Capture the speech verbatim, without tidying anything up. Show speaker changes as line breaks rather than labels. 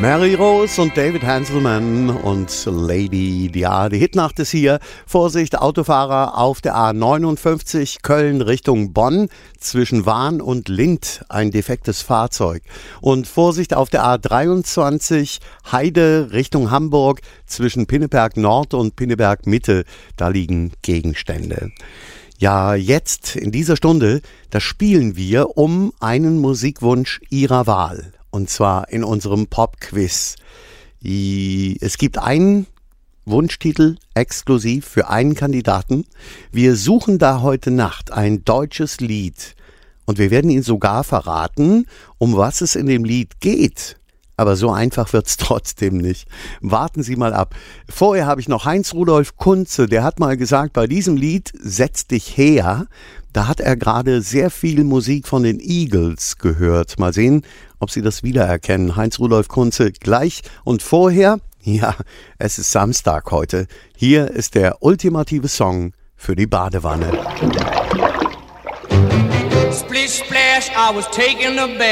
Mary Rose und David Hanselman und Lady, ja, die Hitnacht ist hier. Vorsicht, Autofahrer auf der A neunundfünfzig Köln Richtung Bonn, zwischen Wahn und Lindt ein defektes Fahrzeug. Und Vorsicht auf der A dreiundzwanzig Heide Richtung Hamburg, zwischen Pinneberg Nord und Pinneberg Mitte, da liegen Gegenstände. Ja, jetzt in dieser Stunde, da spielen wir um einen Musikwunsch Ihrer Wahl. Und zwar in unserem Pop-Quiz. Es gibt einen Wunschtitel exklusiv für einen Kandidaten. Wir suchen da heute Nacht ein deutsches Lied. Und wir werden Ihnen sogar verraten, um was es in dem Lied geht. Aber so einfach wird's trotzdem nicht. Warten Sie mal ab. Vorher habe ich noch Heinz-Rudolf Kunze, der hat mal gesagt, bei diesem Lied Setz dich her, da hat er gerade sehr viel Musik von den Eagles gehört. Mal sehen, ob Sie das wiedererkennen. Heinz-Rudolf Kunze gleich. Und vorher, ja, es ist Samstag heute. Hier ist der ultimative Song für die Badewanne.
Splish splash, I was taking a bath.